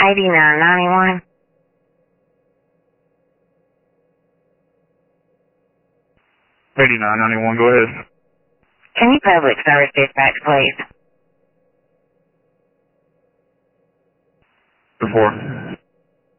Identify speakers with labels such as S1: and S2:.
S1: 8991.
S2: 8991, go ahead.
S1: Can you public service dispatch, please?
S2: Before.